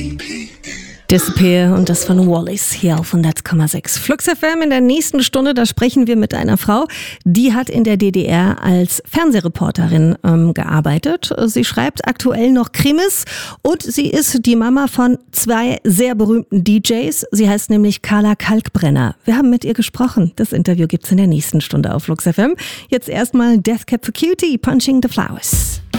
Disappear und das von Wallis hier auf 100,6. Flux FM in der nächsten Stunde, da sprechen wir mit einer Frau, die hat in der DDR als Fernsehreporterin gearbeitet. Sie schreibt aktuell noch Krimis und sie ist die Mama von 2 sehr berühmten DJs. Sie heißt nämlich Carla Kalkbrenner. Wir haben mit ihr gesprochen. Das Interview gibt's in der nächsten Stunde auf Flux FM. Jetzt erstmal Death Cab for Cutie, Punching the Flowers.